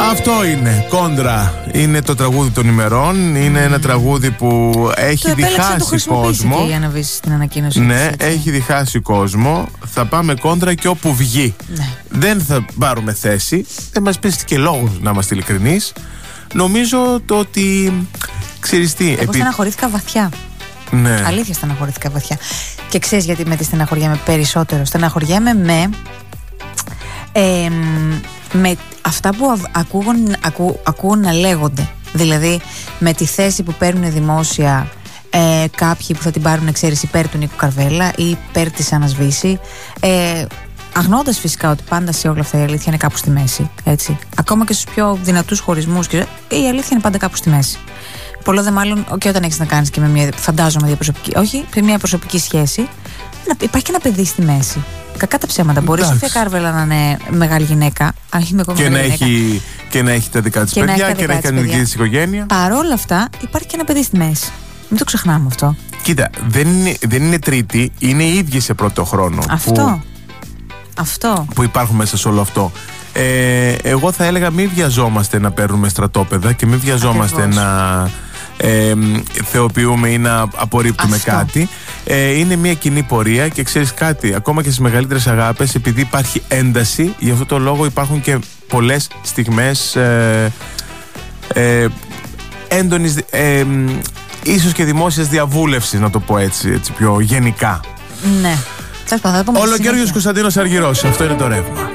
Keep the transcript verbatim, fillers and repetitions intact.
Αυτό είναι, Κόντρα. Είναι το τραγούδι των ημερών. Είναι mm. ένα τραγούδι που έχει το διχάσει το κόσμο. Για να βρεις την ανακοίνωση. Ναι, έχει διχάσει κόσμο. Θα πάμε κόντρα και όπου βγει. Ναι. Δεν θα πάρουμε θέση. Δεν μας πέσει και λόγος, να είμαστε ειλικρινείς. Νομίζω το ότι. Ξέρεις τι. Εγώ επί... στεναχωρήθηκα βαθιά. Ναι. Αλήθεια, στεναχωρήθηκα βαθιά. Και ξέρεις γιατί με τη στεναχωριέμαι περισσότερο? Στεναχωριέμαι με. Ε, με αυτά που ακούγουν, ακού, ακούγουν να λέγονται. Δηλαδή με τη θέση που παίρνουν δημόσια ε, κάποιοι που θα την πάρουν, ξέρεις, υπέρ του Νίκου Καρβέλα ή υπέρ της Άννας Βύση, ε, αγνώντας φυσικά ότι πάντα σε όλα αυτά η αλήθεια είναι κάπου στη μέση, έτσι. Ακόμα και στους πιο δυνατούς χωρισμούς η αλήθεια είναι πάντα κάπου στη μέση. Πολλό δε μάλλον και όταν έχεις να κάνεις και με μια, φαντάζομαι, διαπροσωπική, όχι, με μια προσωπική σχέση, υπάρχει και ένα παιδί στη μέση. Κακά τα ψέματα. Μπορεί η Σοφία Κάρβελα να είναι μεγάλη γυναίκα, και, να έχει, και να έχει τα δικά της παιδιά και να έχει κάνει δική της οικογένεια. Παρ' όλα αυτά, υπάρχει και ένα παιδί στη μέση. Μην το ξεχνάμε αυτό. Κοίτα, δεν είναι, δεν είναι τρίτη, είναι οι ίδιοι σε πρώτο χρόνο. Αυτό. Που, αυτό. που υπάρχουν μέσα σε όλο αυτό. Ε, εγώ θα έλεγα μην βιαζόμαστε να παίρνουμε στρατόπεδα και μην βιαζόμαστε Ακριβώς. να ε, θεοποιούμε ή να απορρίπτουμε αυτό. κάτι. Ε, είναι μια κοινή πορεία και ξέρεις κάτι, ακόμα και στις μεγαλύτερες αγάπες, επειδή υπάρχει ένταση, γι' αυτό το λόγο υπάρχουν και πολλές στιγμές ε, ε, έντονης, ε, ίσως και δημόσιας διαβούλευσης, να το πω έτσι, έτσι πιο γενικά. Ναι. Όλο Γιώργος Κωνσταντίνος Αργυρός, αυτό είναι το ρεύμα.